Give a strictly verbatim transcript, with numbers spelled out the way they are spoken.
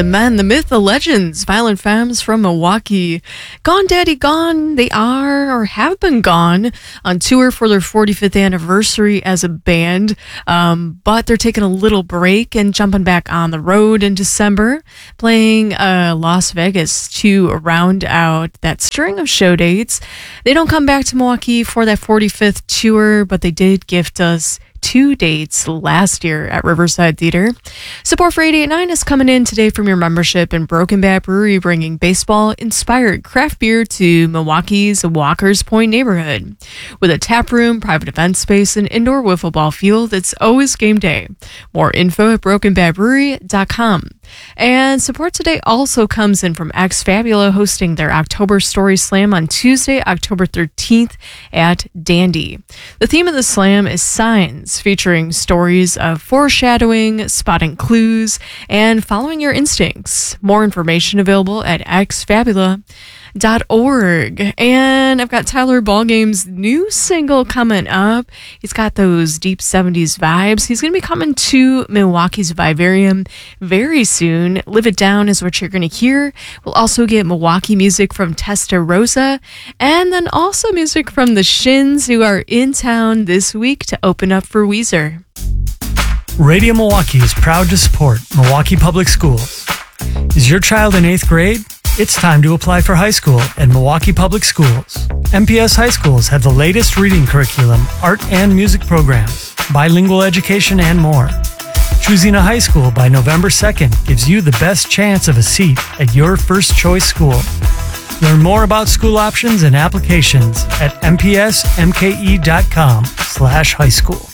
The men, the myth, the legends, Violent Femmes from Milwaukee. Gone Daddy Gone, they are or have been gone on tour for their forty-fifth anniversary as a band, um, but they're taking a little break and jumping back on the road in December, playing uh, Las Vegas to round out that string of show dates. They don't come back to Milwaukee for that forty-fifth tour, but they did gift us two dates last year at Riverside Theater. Support for eight eighty-nine is coming in today from your membership in Broken Bat Brewery, bringing baseball-inspired craft beer to Milwaukee's Walker's Point neighborhood. With a tap room, private event space, and indoor wiffle ball field, it's always game day. More info at broken bat brewery dot com. And support today also comes in from Ex Fabula, hosting their October Story Slam on Tuesday, October thirteenth at Dandy. The theme of the slam is signs, featuring stories of foreshadowing, spotting clues, and following your instincts. More information available at ex fabula dot org. And I've got Tyler Ballgame's new single coming up. He's got those deep seventies vibes. He's going to be coming to Milwaukee's Vivarium very soon. Live It Down is what you're going to hear. We'll also get Milwaukee music from Testa Rosa, and then also music from the Shins, who are in town this week to open up for Weezer. Radio Milwaukee is proud to support Milwaukee Public Schools. Is your child in eighth grade? It's time to apply for high school at Milwaukee Public Schools. M P S High Schools have the latest reading curriculum, art and music programs, bilingual education, and more. Choosing a high school by November second gives you the best chance of a seat at your first choice school. Learn more about school options and applications at m p s m k e dot com slash high school.